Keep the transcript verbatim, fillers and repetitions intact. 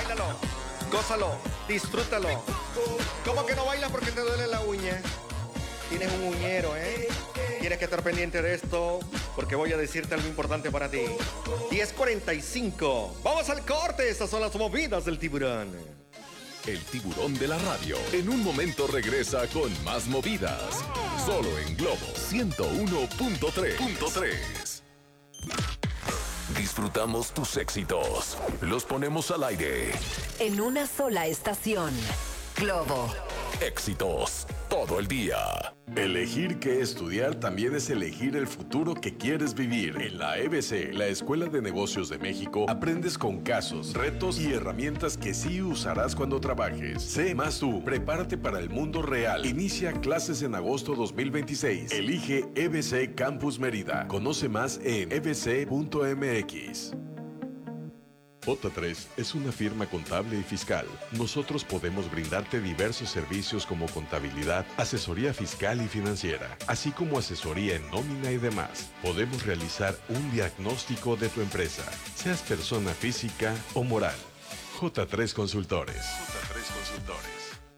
Báilalo, gózalo, disfrútalo. ¿Cómo que no bailas porque te duele la uña? Tienes un uñero, ¿eh? Tienes que estar pendiente de esto porque voy a decirte algo importante para ti. diez cuarenta y cinco. Vamos al corte. Estas son las movidas del tiburón. El tiburón de la radio. En un momento regresa con más movidas. Solo en Globo ciento uno punto tres. Disfrutamos tus éxitos. Los ponemos al aire. En una sola estación. Globo. Éxitos todo el día. Elegir qué estudiar también es elegir el futuro que quieres vivir. En la E B C, la Escuela de Negocios de México, aprendes con casos, retos y herramientas que sí usarás cuando trabajes. Sé más tú. Prepárate para el mundo real. Inicia clases en agosto dos mil veintiséis. Elige E B C Campus Mérida. Conoce más en e b c punto m x. J tres es una firma contable y fiscal. Nosotros podemos brindarte diversos servicios como contabilidad, asesoría fiscal y financiera, así como asesoría en nómina y demás. Podemos realizar un diagnóstico de tu empresa, seas persona física o moral. J tres Consultores.